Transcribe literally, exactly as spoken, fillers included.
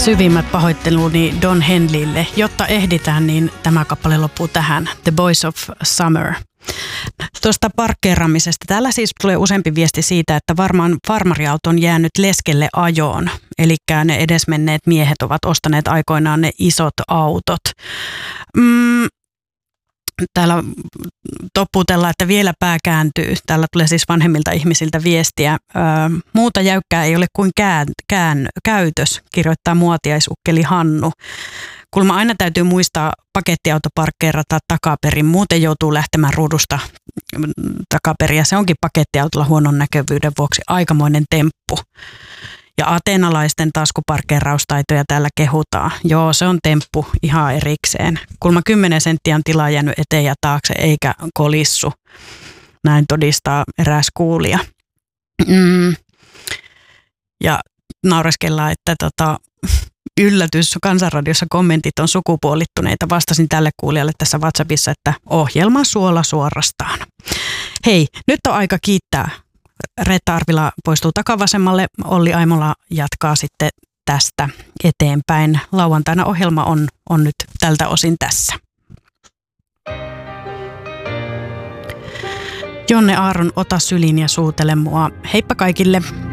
Syvimmät pahoitteluni Don Henleylle. Jotta ehditään, niin tämä kappale loppuu tähän. The Boys of Summer. Tuosta parkkeeraamisesta. Täällä siis tulee useampi viesti siitä, että varmaan farmariauto on jäänyt leskelle ajoon. Eli ne edesmenneet miehet ovat ostaneet aikoinaan ne isot autot. Mm, täällä toppuutellaan, että vielä pää kääntyy. Täällä tulee siis vanhemmilta ihmisiltä viestiä. Ö, muuta jäykkää ei ole kuin kään, kään, käytös, kirjoittaa muotiaisukkeli Hannu. Kulma aina täytyy muistaa pakettiauto parkkeerata takaperin, muuten joutuu lähtemään ruudusta takaperin. Ja se onkin pakettiautolla huonon näkyvyyden vuoksi aikamoinen temppu. Ja ateenalaisten taskuparkkeeraustaitoja täällä kehutaan. Joo, se on temppu ihan erikseen. Kulma kymmenen senttiä on tilaa jäänyt eteen ja taakse eikä kolissu. Näin todistaa eräs kuulija. Mm. Ja naureskellaan, että tota, yllätys, Kansanradiossa kommentit on sukupuolittuneita. Vastasin tälle kuulijalle tässä WhatsAppissa, että ohjelma suola suorastaan. Hei, nyt on aika kiittää. Reetta Arvila poistuu takavasemmalle. Olli Aimola jatkaa sitten tästä eteenpäin. Lauantaina ohjelma on, on nyt tältä osin tässä. Jonne Aaron, ota syliin ja suutele mua. Heippa kaikille.